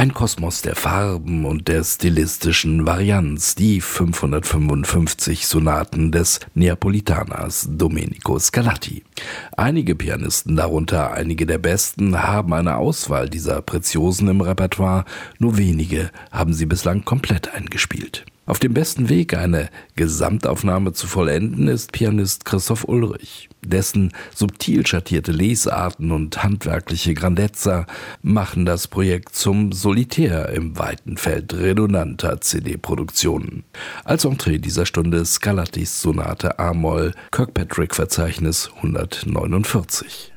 Ein Kosmos der Farben und der stilistischen Varianz, die 555 Sonaten des Neapolitaners Domenico Scarlatti. Einige Pianisten, darunter einige der besten, haben eine Auswahl dieser Preziosen im Repertoire, nur wenige haben sie bislang komplett eingespielt. Auf dem besten Weg, eine Gesamtaufnahme zu vollenden, ist Pianist Christoph Ullrich. Dessen subtil schattierte Lesarten und handwerkliche Grandezza machen das Projekt zum Solitär im weiten Feld redundanter CD-Produktionen. Als Entree dieser Stunde Scarlattis Sonate a-Moll, Kirkpatrick-Verzeichnis 149.